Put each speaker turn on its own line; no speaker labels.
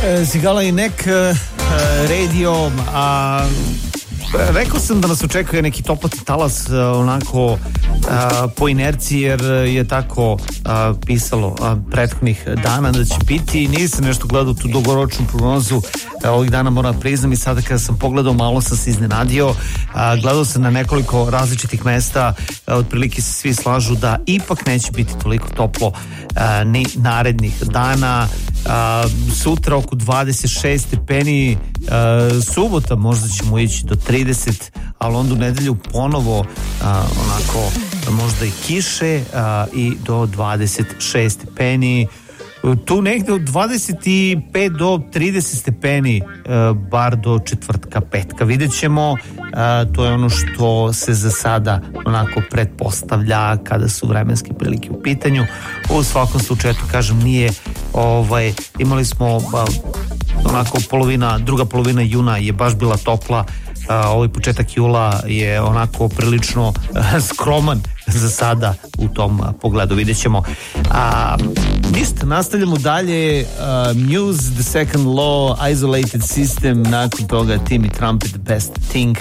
Sigala i Nek radio, rekao sam da nas očekuje neki toplotni talas onako po inerciji, jer je tako pisalo prethodnih dana da će biti. Nisam nešto gledao tu dugoročnu prognozu ovih dana, moram priznam, i sada kada sam pogledao malo sam se iznenadio. Gledao sam na nekoliko različitih mesta, otprilike se svi slažu da ipak neće biti toliko toplo ni narednih dana. Sutra oko 26 stepeni, subota možda ćemo ići do 30, ali onda u nedelju ponovo onako možda i kiše i do 26 stepeni. Tu negde od 25 do 30 stepeni bar do četvrtka, petka. Vidjet ćemo, to je ono što se za sada onako pretpostavlja kada su vremenske prilike u pitanju. U svakom slučaju, kažem, nije imali smo onako druga polovina juna je baš bila topla. Ovaj početak jula je onako prilično skroman za sada u tom pogledu. Vidjet ćemo. Ništa, nastavljamo dalje. Muse, The Second Law, Isolated System, nakon toga Timmy Trumpet, Best Thing.